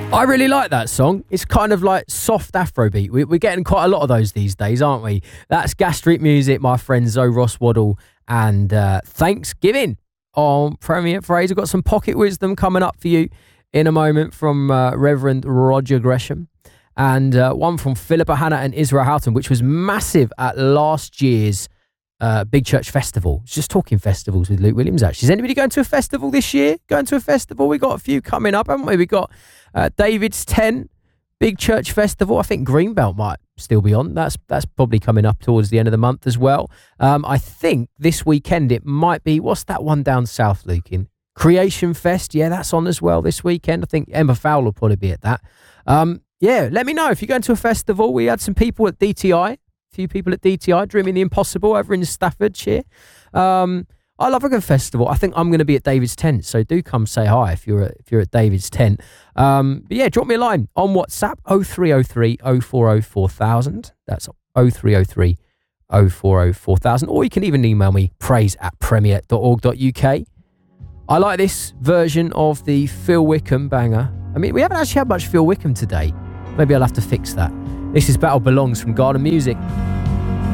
I really like that song. It's kind of like soft Afrobeat. We're getting quite a lot of those these days, aren't we? That's Gas Street Music, my friend Zoe Ross Waddle, and Thanksgiving on Premier Phrase. I've got some pocket wisdom coming up for you in a moment from Reverend Roger Gresham, and one from Philippa Hanna and Israel Houghton, which was massive at last year's Big Church Festival. It's just talking festivals with Luke Williams, actually. Is anybody going to a festival this year? Going to a festival? We got a few coming up, haven't we? We got David's Tent, Big Church Festival. I think Greenbelt might still be on. That's probably coming up towards the end of the month as well. I think this weekend it might be, what's that one down south, Luke? In Creation Fest. Yeah, that's on as well this weekend. I think Emma Fowler will probably be at that. Yeah, let me know if you're going to a festival. We had some people at DTI. Few people at DTI dreaming the impossible over in Staffordshire. I love a good festival. I think I'm going to be at David's Tent, so do come say hi if you're at David's Tent. But yeah, drop me a line on WhatsApp 0303 040 4000. That's 0303 040 4000. Or you can even email me praise@premier.org.uk. I like this version of the Phil Wickham banger. I mean, we haven't actually had much Phil Wickham today. Maybe I'll have to fix that. This is Battle Belongs from Garden Music.